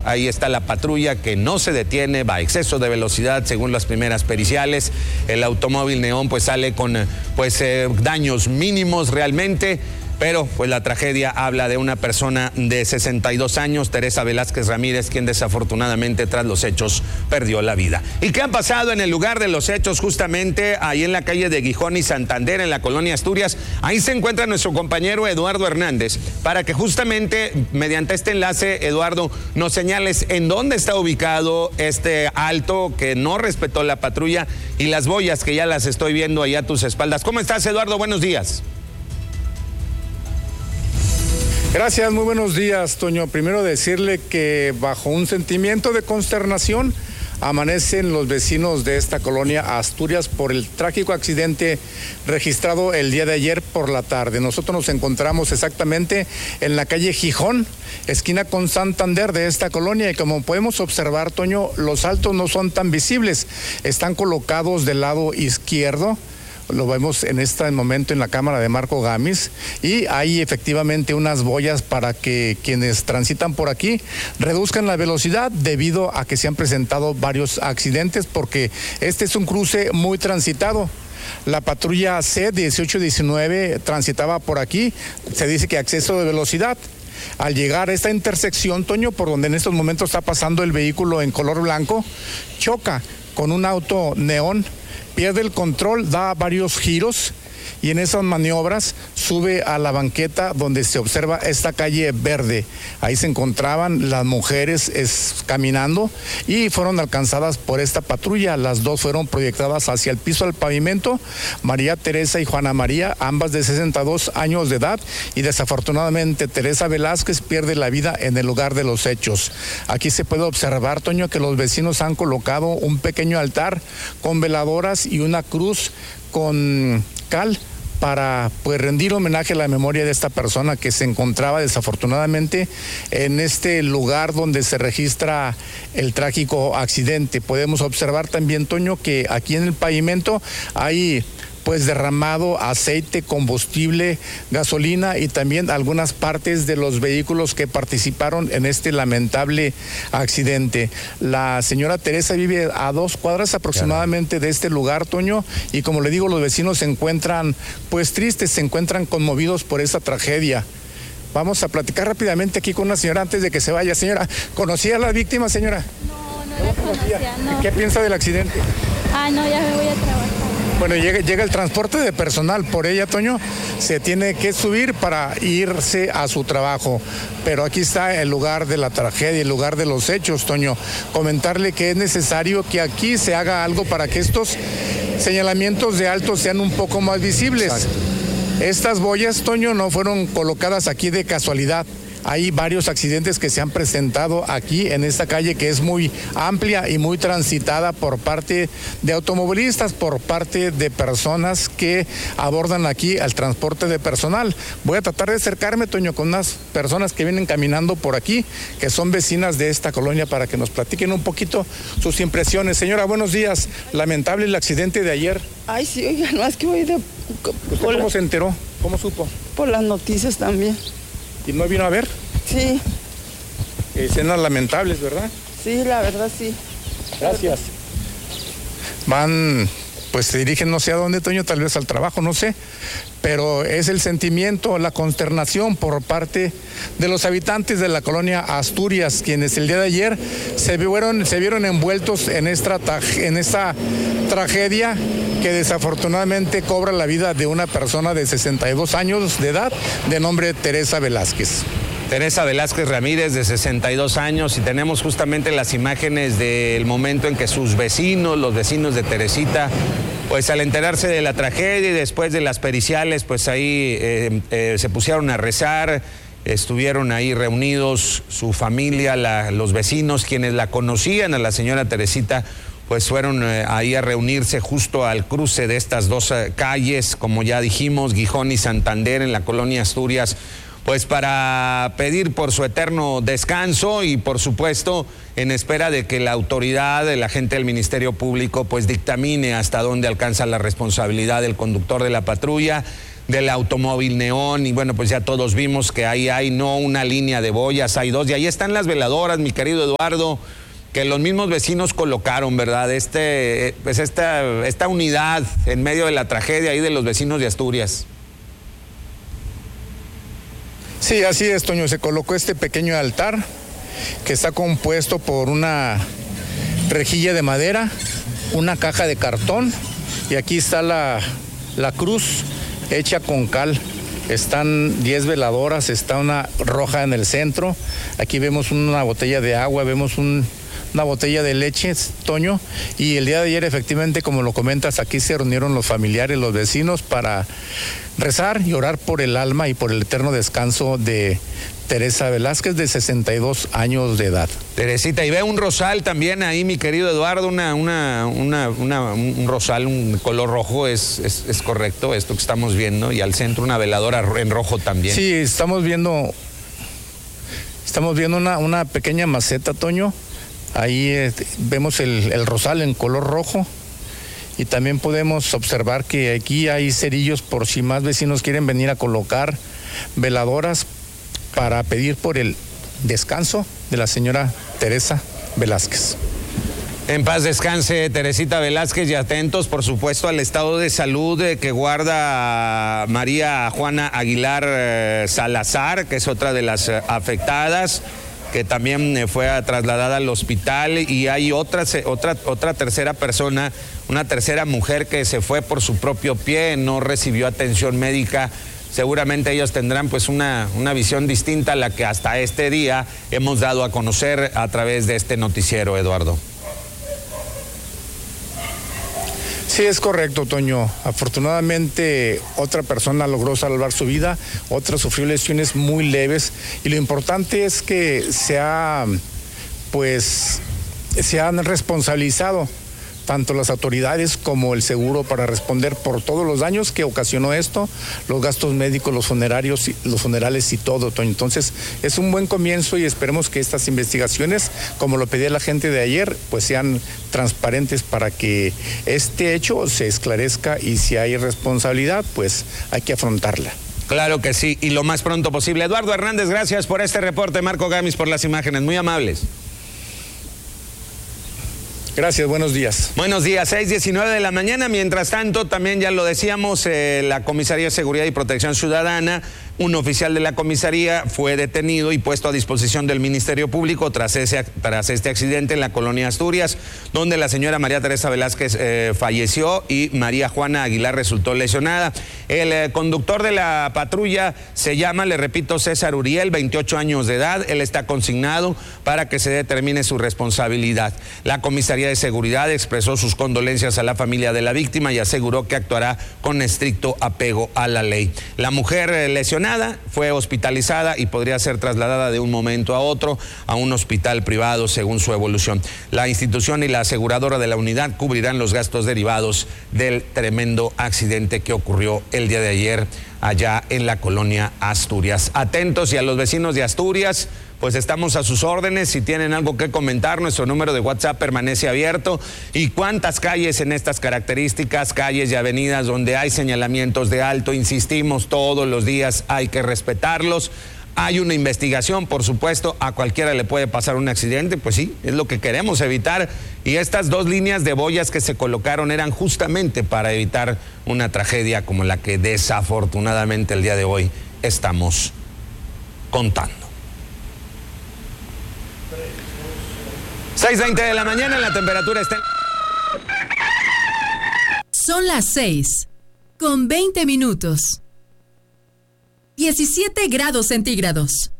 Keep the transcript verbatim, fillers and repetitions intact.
ahí está la patrulla que no se detiene, va a exceso de velocidad según las primeras periciales. El automóvil neón pues sale con pues eh, daños mínimos realmente. Pero pues la tragedia habla de una persona de sesenta y dos años, Teresa Velázquez Ramírez, quien desafortunadamente tras los hechos perdió la vida. ¿Y qué ha pasado en el lugar de los hechos? Justamente ahí en la calle de Gijón y Santander, en la colonia Asturias. Ahí se encuentra nuestro compañero Eduardo Hernández, para que justamente mediante este enlace, Eduardo, nos señales en dónde está ubicado este alto que no respetó la patrulla y las boyas que ya las estoy viendo ahí a tus espaldas. ¿Cómo estás, Eduardo? Buenos días. Gracias, muy buenos días, Toño. Primero decirle que bajo un sentimiento de consternación amanecen los vecinos de esta colonia Asturias por el trágico accidente registrado el día de ayer por la tarde. Nosotros nos encontramos exactamente en la calle Gijón, esquina con Santander de esta colonia, y como podemos observar, Toño, los altos no son tan visibles, están colocados del lado izquierdo. Lo vemos en este momento en la cámara de Marco Gamis, y hay efectivamente unas boyas para que quienes transitan por aquí reduzcan la velocidad debido a que se han presentado varios accidentes, porque este es un cruce muy transitado. La patrulla C dieciocho diecinueve transitaba por aquí, se dice que a exceso de velocidad. Al llegar a esta intersección, Toño, por donde en estos momentos está pasando el vehículo en color blanco, choca con un auto neón, pierde el control, da varios giros y en esas maniobras sube a la banqueta donde se observa esta calle verde. Ahí se encontraban las mujeres es, caminando y fueron alcanzadas por esta patrulla. Las dos fueron proyectadas hacia el piso del pavimento, María Teresa y Juana María, ambas de sesenta y dos años de edad, y desafortunadamente Teresa Velázquez pierde la vida en el lugar de los hechos. Aquí se puede observar, Toño, que los vecinos han colocado un pequeño altar con veladoras y una cruz con cal para pues rendir homenaje a la memoria de esta persona que se encontraba desafortunadamente en este lugar donde se registra el trágico accidente. Podemos observar también, Toño, que aquí en el pavimento hay pues derramado aceite, combustible, gasolina y también algunas partes de los vehículos que participaron en este lamentable accidente. La señora Teresa vive a dos cuadras aproximadamente de este lugar, Toño, y como le digo, los vecinos se encuentran pues tristes, se encuentran conmovidos por esta tragedia. Vamos a platicar rápidamente aquí con una señora antes de que se vaya. Señora, ¿conocía a la víctima, señora? No, no la conocía, no. ¿Qué piensa del accidente? Ah, no, ya me voy a trabajar. Bueno, llega, llega el transporte de personal por ella, Toño, se tiene que subir para irse a su trabajo, pero aquí está el lugar de la tragedia, el lugar de los hechos, Toño. Comentarle que es necesario que aquí se haga algo para que estos señalamientos de altos sean un poco más visibles. Exacto. Estas boyas, Toño, no fueron colocadas aquí de casualidad. Hay varios accidentes que se han presentado aquí en esta calle, que es muy amplia y muy transitada por parte de automovilistas, por parte de personas que abordan aquí el transporte de personal. Voy a tratar de acercarme, Toño, con unas personas que vienen caminando por aquí, que son vecinas de esta colonia, para que nos platiquen un poquito sus impresiones. Señora, buenos días. Lamentable el accidente de ayer. Ay, sí, oiga, no, es que voy de... ¿Usted cómo la... se enteró? ¿Cómo supo? Por las noticias también. ¿Y no vino a ver? Sí. Escenas lamentables, ¿verdad? Sí, la verdad sí. Gracias. Van, pues se dirigen no sé a dónde, Toño, tal vez al trabajo, no sé, pero es el sentimiento, la consternación por parte de los habitantes de la colonia Asturias, quienes el día de ayer se vieron, se vieron envueltos en esta, en esta tragedia que desafortunadamente cobra la vida de una persona de sesenta y dos años de edad, de nombre Teresa Velázquez. Teresa Velázquez Ramírez, de sesenta y dos años, y tenemos justamente las imágenes del momento en que sus vecinos, los vecinos de Teresita, pues al enterarse de la tragedia y después de las periciales, pues ahí eh, eh, se pusieron a rezar, estuvieron ahí reunidos su familia, la, los vecinos, quienes la conocían a la señora Teresita, pues fueron eh, ahí a reunirse justo al cruce de estas dos eh, calles, como ya dijimos, Gijón y Santander, en la colonia Asturias, pues para pedir por su eterno descanso y por supuesto en espera de que la autoridad, la gente del Ministerio Público, pues dictamine hasta dónde alcanza la responsabilidad del conductor de la patrulla, del automóvil neón. Y bueno, pues ya todos vimos que ahí hay no una línea de boyas, hay dos. Y ahí están las veladoras, mi querido Eduardo, que los mismos vecinos colocaron, ¿verdad? Este, pues esta, esta unidad en medio de la tragedia ahí de los vecinos de Asturias. Sí, así es, Toño. Se colocó este pequeño altar que está compuesto por una rejilla de madera, una caja de cartón y aquí está la, la cruz hecha con cal. Están diez veladoras, está una roja en el centro. Aquí vemos una botella de agua, vemos un, una botella de leche, Toño. Y el día de ayer, efectivamente, como lo comentas, aquí se reunieron los familiares, los vecinos para rezar y orar por el alma y por el eterno descanso de Teresa Velázquez, de sesenta y dos años de edad. Teresita, y ve un rosal también ahí, mi querido Eduardo, una, una, una, una, un rosal, un color rojo, es, es, es correcto esto que estamos viendo, y al centro una veladora en rojo también. Sí, estamos viendo, estamos viendo una, una pequeña maceta, Toño, ahí eh, vemos el, el rosal en color rojo, y también podemos observar que aquí hay cerillos por si más vecinos quieren venir a colocar veladoras para pedir por el descanso de la señora Teresa Velázquez. En paz descanse Teresita Velázquez, y atentos por supuesto al estado de salud eh, que guarda María Juana Aguilar eh, Salazar, que es otra de las eh, afectadas, que también eh, fue trasladada al hospital, y hay otra, otra, otra tercera persona, una tercera mujer que se fue por su propio pie, no recibió atención médica. Seguramente ellos tendrán pues una, una visión distinta a la que hasta este día hemos dado a conocer a través de este noticiero, Eduardo. Sí, es correcto, Toño. Afortunadamente, otra persona logró salvar su vida, otra sufrió lesiones muy leves, y lo importante es que se ha, pues, se han responsabilizado tanto las autoridades como el seguro para responder por todos los daños que ocasionó esto, los gastos médicos, los funerarios, los funerales y todo, Toño. Entonces, es un buen comienzo y esperemos que estas investigaciones, como lo pedía la gente de ayer, pues sean transparentes para que este hecho se esclarezca, y si hay responsabilidad, pues hay que afrontarla. Claro que sí, y lo más pronto posible. Eduardo Hernández, gracias por este reporte. Marco Gamis por las imágenes, muy amables. Gracias, buenos días. Buenos días, seis diecinueve de la mañana. Mientras tanto, también ya lo decíamos, eh, la Comisaría de Seguridad y Protección Ciudadana, un oficial de la comisaría fue detenido y puesto a disposición del Ministerio Público tras, ese, tras este accidente en la colonia Asturias, donde la señora María Teresa Velázquez eh, falleció y María Juana Aguilar resultó lesionada. El eh, conductor de la patrulla se llama, le repito, César Uriel, veintiocho años de edad. Él está consignado para que se determine su responsabilidad. La Comisaría de Seguridad expresó sus condolencias a la familia de la víctima y aseguró que actuará con estricto apego a la ley. La mujer eh, lesionada fue hospitalizada y podría ser trasladada de un momento a otro a un hospital privado según su evolución. La institución y la aseguradora de la unidad cubrirán los gastos derivados del tremendo accidente que ocurrió el día de ayer allá en la colonia Asturias. Atentos, y a los vecinos de Asturias, pues estamos a sus órdenes. Si tienen algo que comentar, nuestro número de WhatsApp permanece abierto. ¿Y cuántas calles en estas características, calles y avenidas donde hay señalamientos de alto? Insistimos, todos los días hay que respetarlos. Hay una investigación, por supuesto, a cualquiera le puede pasar un accidente, pues sí, es lo que queremos evitar. Y estas dos líneas de boyas que se colocaron eran justamente para evitar una tragedia como la que desafortunadamente el día de hoy estamos contando. seis veinte de la mañana, la temperatura está... Son las seis, con veinte minutos. diecisiete grados centígrados.